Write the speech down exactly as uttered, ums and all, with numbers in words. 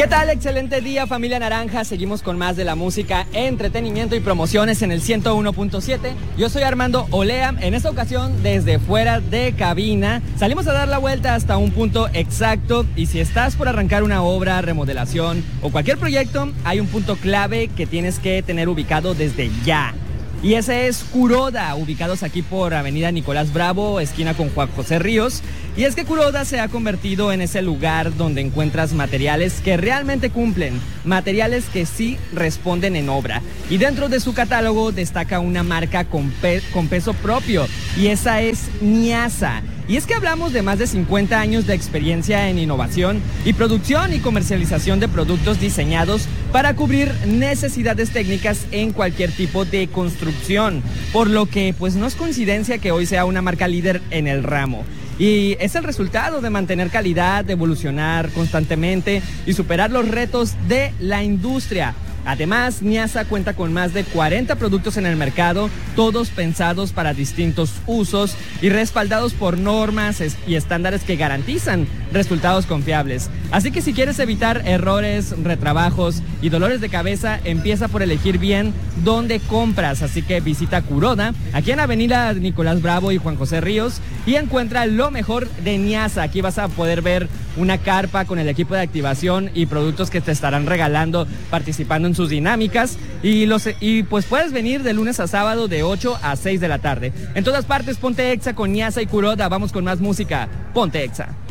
¿Qué tal? Excelente día, familia Naranja. Seguimos con más de la música, entretenimiento y promociones en el ciento uno punto siete. Yo soy Armando Olea. En esta ocasión, desde fuera de cabina, salimos a dar la vuelta hasta un punto exacto. Y si estás por arrancar una obra, remodelación o cualquier proyecto, hay un punto clave que tienes que tener ubicado desde ya. Y ese es Kuroda, ubicados aquí por Avenida Nicolás Bravo, esquina con Juan José Ríos. Y es que Kuroda se ha convertido en ese lugar donde encuentras materiales que realmente cumplen, materiales que sí responden en obra. Y dentro de su catálogo destaca una marca con, pe- con peso propio, y esa es Niasa. Y es que hablamos de más de cincuenta años de experiencia en innovación y producción y comercialización de productos diseñados para cubrir necesidades técnicas en cualquier tipo de construcción. Por lo que, pues no es coincidencia que hoy sea una marca líder en el ramo. Y es el resultado de mantener calidad, de evolucionar constantemente y superar los retos de la industria. Además, Niasa cuenta con más de cuarenta productos en el mercado, todos pensados para distintos usos y respaldados por normas y estándares que garantizan resultados confiables. Así que si quieres evitar errores, retrabajos y dolores de cabeza, empieza por elegir bien dónde compras. Así que visita Kuroda, aquí en Avenida Nicolás Bravo y Juan José Ríos, y encuentra lo mejor de Niasa. Aquí vas a poder ver una carpa con el equipo de activación y productos que te estarán regalando participando en sus dinámicas, y los y pues puedes venir de lunes a sábado de ocho a seis de la tarde. En todas partes ponte Exa con Niasa y Kuroda. Vamos con más música. Ponte Exa.